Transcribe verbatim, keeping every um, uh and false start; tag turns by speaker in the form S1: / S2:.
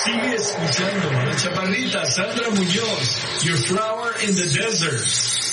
S1: Sigue escuchando la chaparrita Sandra Muñoz, Your Flower in the Desert.